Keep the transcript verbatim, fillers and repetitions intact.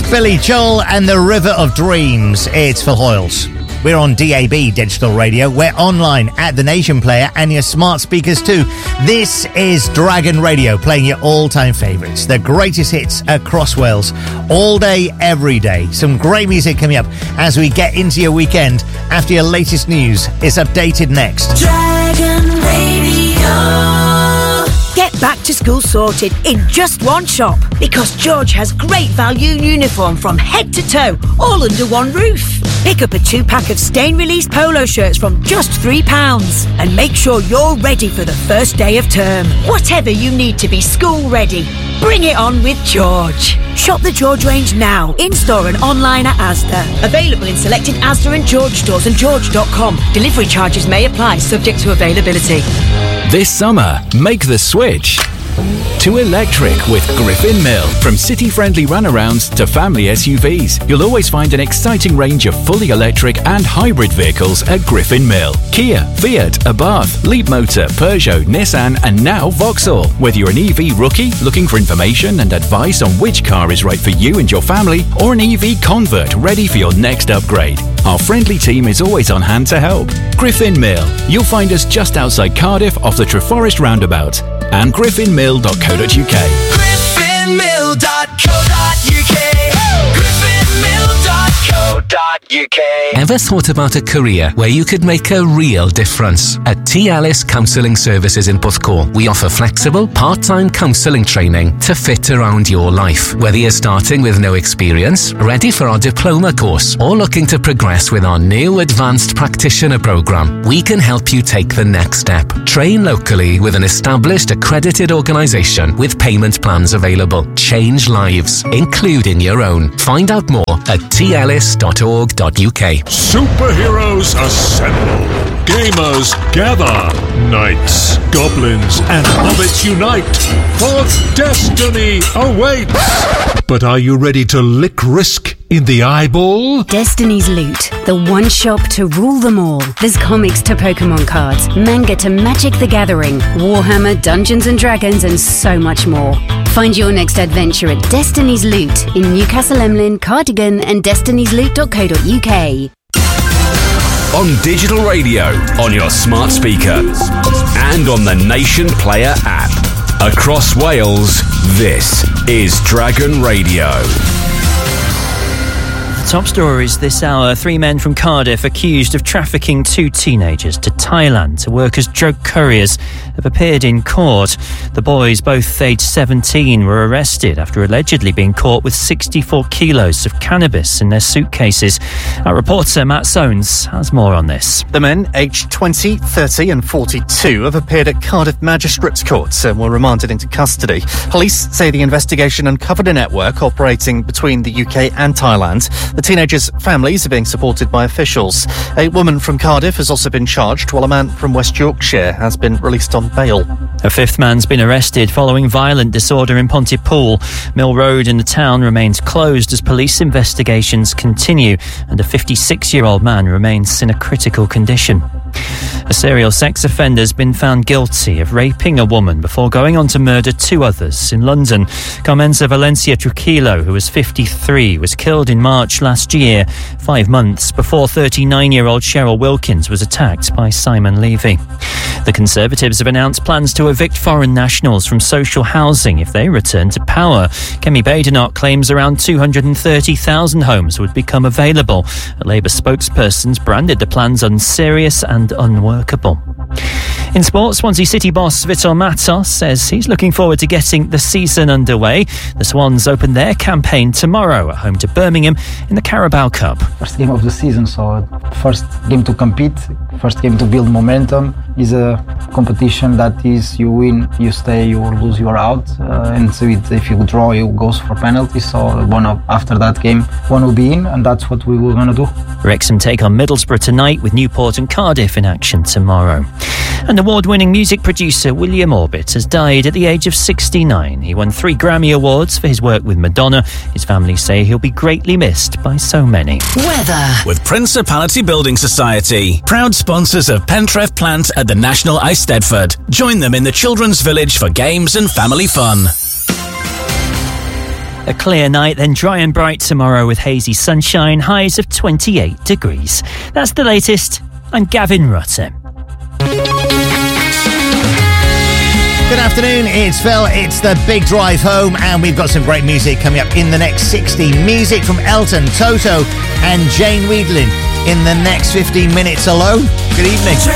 Billy Joel and the River of Dreams. It's Phil Hoyles. We're on D A B Digital Radio. We're online at the Nation Player and your smart speakers too. This is Dragon Radio, playing your all-time favourites, the greatest hits across Wales, all day, every day. Some great music coming up as we get into your weekend after your latest news is updated next. Dragon Radio. Get back to school sorted in just one shop, because George has great value uniform from head to toe, all under one roof. Pick up a two-pack of stain-release polo shirts from just three pounds and make sure you're ready for the first day of term. Whatever you need to be school-ready, bring it on with George. Shop the George range now, in-store and online at Asda. Available in selected Asda and George stores and george dot com. Delivery charges may apply, subject to availability. This summer, make the switch to electric with Griffin Mill. From city-friendly runarounds to family S U Vs, you'll always find an exciting range of fully electric and hybrid vehicles at Griffin Mill. Kia, Fiat, Abarth, Leapmotor, Peugeot, Nissan and now Vauxhall. Whether you're an E V rookie looking for information and advice on which car is right for you and your family, or an E V convert ready for your next upgrade, our friendly team is always on hand to help. Griffin Mill. You'll find us just outside Cardiff off the Treforest roundabout and griffin mill dot co dot uk. griffin mill dot co dot uk. griffin mill dot co dot uk. Ever thought about a career where you could make a real difference? At T. Ellis Counselling Services in Porthcawl, we offer flexible, part-time counselling training to fit around your life. Whether you're starting with no experience, ready for our diploma course, or looking to progress with our new Advanced Practitioner programme, we can help you take the next step. Train locally with an established, accredited organisation with payment plans available. Change lives, including your own. Find out more at t ellis dot org dot uk. Superheroes assemble. Gamers gather. Knights, goblins, and hobbits unite. For destiny awaits. But are you ready to lick risk in the eyeball? Destiny's Loot, the one shop to rule them all. There's comics to Pokemon cards, manga to Magic the Gathering, Warhammer, Dungeons and Dragons, and so much more. Find your next adventure at Destiny's Loot in Newcastle Emlyn, Cardigan, and destinies loot dot co dot uk. On digital radio, on your smart speaker, and on the Nation Player app. Across Wales, this is Dragon Radio. Top stories this hour. Three men from Cardiff accused of trafficking two teenagers to Thailand to work as drug couriers have appeared in court. The boys, both aged seventeen, were arrested after allegedly being caught with sixty-four kilos of cannabis in their suitcases. Our reporter Matt Soanes has more on this. The men, aged twenty, thirty and forty-two, have appeared at Cardiff Magistrates Court and were remanded into custody. Police say the investigation uncovered a network operating between the U K and Thailand. The teenagers' families are being supported by officials. A woman from Cardiff has also been charged, while a man from West Yorkshire has been released on bail. A fifth man's been arrested following violent disorder in Pontypool. Mill Road in the town remains closed as police investigations continue, and a fifty-six-year-old man remains in a critical condition. A serial sex offender has been found guilty of raping a woman before going on to murder two others in London. Carmenza Valencia Trujillo, who was fifty-three, was killed in March last year, five months before thirty-nine-year-old Cheryl Wilkins was attacked by Simon Levy. The Conservatives have announced plans to evict foreign nationals from social housing if they return to power. Kemi Badenoch claims around two hundred thirty thousand homes would become available. A Labour spokesperson's branded the plans unserious and unworkable. In sports, Swansea City boss Vitor Matos says he's looking forward to getting the season underway. The Swans open their campaign tomorrow at home to Birmingham in the Carabao Cup. First game of the season, so first game to compete, first game to build momentum. Is a competition that is you win, you stay, you lose, you are out. Uh, and so it, if you draw, you goes for penalties. So one of, after that game, one will be in, and that's what we were going to do. Wrexham take on Middlesbrough tonight, with Newport and Cardiff in action tomorrow. And award-winning music producer William Orbit has died at the age of sixty-nine. He won three Grammy Awards for his work with Madonna. His family say he'll be greatly missed by so many. Weather. With Principality Building Society, proud sponsors of Pentref Plant at the National Eisteddfod. Join them in the Children's Village for games and family fun. A clear night, then dry and bright tomorrow with hazy sunshine, highs of twenty-eight degrees. That's the latest. I'm Gavin Rutter. Good afternoon, it's Phil, it's the big drive home, and we've got some great music coming up in the next sixty. Music from Elton, Toto and Jane Wiedlin in the next fifteen minutes alone. Good evening.